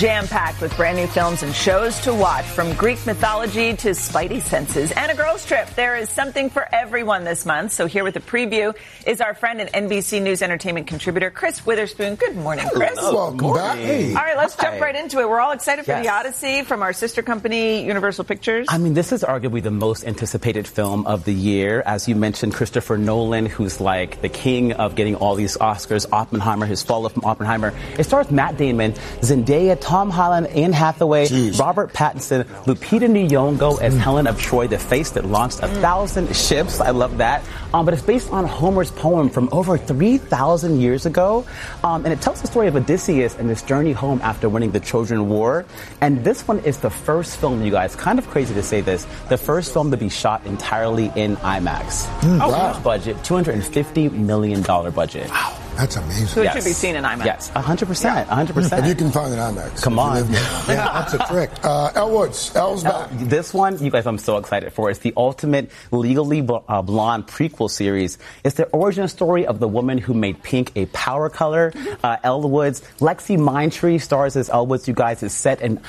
Jam-packed with brand new films and shows to watch, from Greek mythology to Spidey senses and a girls' trip. There is something for everyone this month. So here with a preview is our friend and NBC News entertainment contributor, Chris Witherspoon. Good morning, Chris. Welcome back. Hey. All right, let's jump right into it. We're all excited for The Odyssey from our sister company, Universal Pictures. I mean, this is arguably the most anticipated film of the year. As you mentioned, Christopher Nolan, who's like the king of getting all these Oscars, Oppenheimer, his follow from Oppenheimer. It stars Matt Damon, Zendaya, Tom Holland, Anne Hathaway, Robert Pattinson, Lupita Nyong'o as Helen of Troy, the face that launched 1,000 ships. I love that. But it's based on Homer's poem from over 3,000 years ago. And it tells the story of Odysseus and his journey home after winning the Trojan War. And this one is the first film, you guys, kind of crazy to say this, the first film to be shot entirely in IMAX. Huge budget, $250 million budget. Wow. That's amazing. So it should be seen in IMAX. Yes, 100%. 100%. And you can find it in IMAX. Come on. Yeah, that's a trick. Elle Woods. Elle's back. This one, you guys, I'm so excited for. It's the ultimate Legally Blonde prequel series. It's the origin story of the woman who made pink a power color. Elle Woods. Lexi Mindtree stars as Elle Woods, you guys. It's set in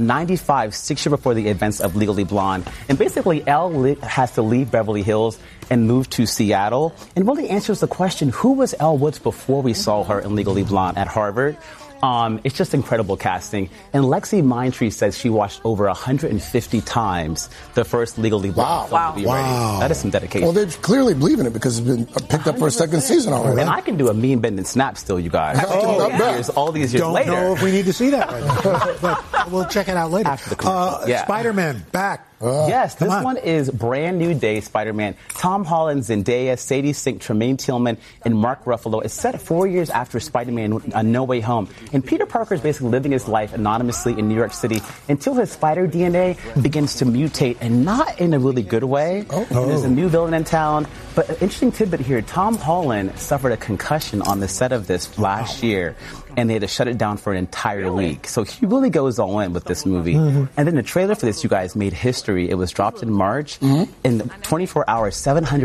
95, 6 years before the events of Legally Blonde. And basically, Elle has to leave Beverly Hills and move to Seattle, and really answers the question, who was Elle Woods before we saw her in Legally Blonde at Harvard? It's just incredible casting. And Lexi Mindtree says she watched over 150 times the first Legally Blonde film to be ready. That is some dedication. Well, they clearly believe in it because it's been picked up for a second season already. And I can do a mean bend and snap still, you guys. All these years later. Don't know if we need to see that right now. But we'll check it out later. After the commercial. Spider-Man, back. Yes, this one is brand new day Spider-Man. Tom Holland, Zendaya, Sadie Sink, Tremaine Tillman, and Mark Ruffalo. It's set 4 years after Spider-Man No Way Home. And Peter Parker is basically living his life anonymously in New York City until his spider DNA begins to mutate, and not in a really good way. And there's a new villain in town. But an interesting tidbit here, Tom Holland suffered a concussion on the set of this last year, and they had to shut it down for an entire week. So he really goes all in with this movie. And then the trailer for this, you guys, made history. It was dropped in March. In 24 hours,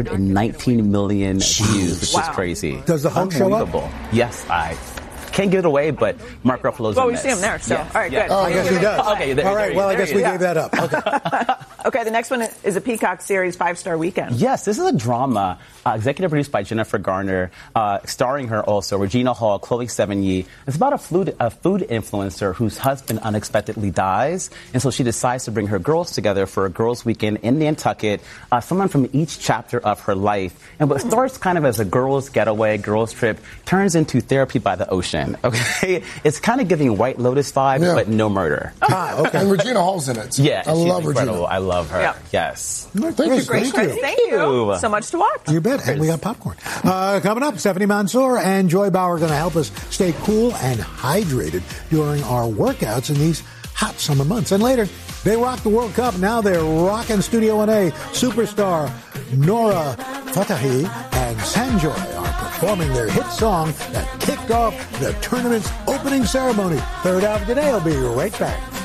719 million views, which is crazy. Does the Hulk show up? Yes, I can't give it away, but Mark Ruffalo's in we this. see him there, so. All right, good. I guess he does. Okay, all right, well, I guess we gave that up. Okay. Okay, the next one is a Peacock series, 5-Star Weekend. Yes, this is a drama, executive produced by Jennifer Garner, starring her also, Regina Hall, Chloe Sevigny. It's about a food influencer whose husband unexpectedly dies, and so she decides to bring her girls together for a girls' weekend in Nantucket, someone from each chapter of her life. And what starts kind of as a girls' getaway, girls' trip, turns into therapy by the ocean, okay? It's kind of giving White Lotus vibes, but no murder. Okay. And Regina Hall's in it. Yeah, I love incredible. Regina. I love her. Yeah. Yes. Thank you. Thank you. So much to watch. You bet. And we got popcorn. Coming up, Stephanie Mansour and Joy Bauer are going to help us stay cool and hydrated during our workouts in these hot summer months. And later, they rock the World Cup. Now they're rocking Studio 1A. Superstar Nora Fatahi and Sanjoy are performing their hit song that kicked off the tournament's opening ceremony. Third hour today. I'll be right back.